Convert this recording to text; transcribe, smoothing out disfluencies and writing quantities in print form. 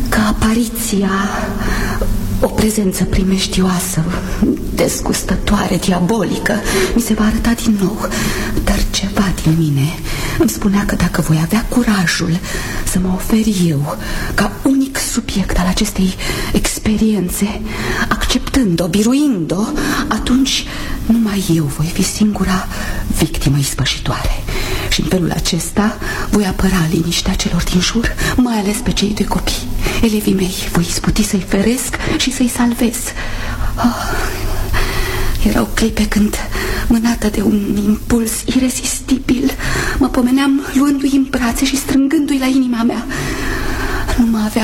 Ca apariția, o prezență primejdioasă, dezgustătoare, diabolică, mi se va arăta din nou. Dar ceva din mine îmi spunea că dacă voi avea curajul să mă ofer eu ca unic subiect al acestei experiențe, acceptând-o, biruind-o, atunci numai eu voi fi singura victimă ispășitoare. Și în felul acesta voi apăra liniștea celor din jur, mai ales pe cei doi copii, elevii mei. Voi izbuti să-i feresc și să-i salvez. Erau clipe când, mânată de un impuls irezistibil, mă pomeneam luându-i în brațe și strângându-i la inima mea. Nu mă avea